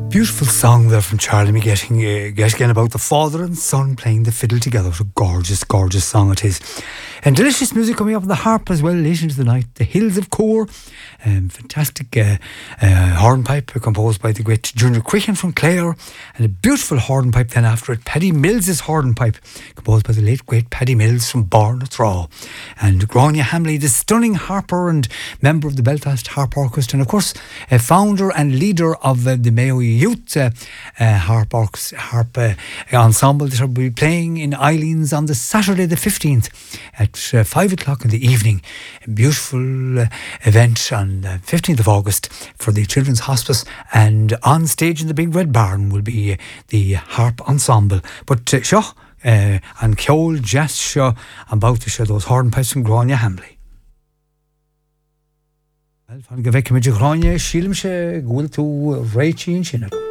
Beautiful song there from Charlie McGettigan about the father and son playing the fiddle together. What a gorgeous, gorgeous song it is. And delicious music coming up on the harp as well late into the night. The Hills of Core, fantastic hornpipe composed by the great Junior Crichen from Clare, and a beautiful hornpipe then after it, Paddy Mills's hornpipe, composed by the late great Paddy Mills from Barnathraw. And Grania Hamley, the stunning harper and member of the Belfast Harp Orchestra, and of course founder and leader of the Mayo Youth Harp Ensemble that will be playing in Eileen's on the Saturday the 15th at 5 o'clock in the evening. A beautiful event on the 15th of August for the Children's Hospice, and on stage in the Big Red Barn will be the Harp Ensemble. But sure, and Ceol Jazz show about to show those hornpipes from Grania Hamley. Fan go bheice muidir Gráine sílim sé ghfuil tú réití in sin.